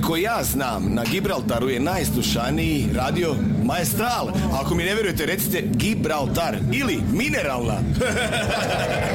koliko ja znam, na Gibraltaru je najslušaniji radio Maestral. Ako mi ne vjerujete, recite Gibraltar ili Mineralna.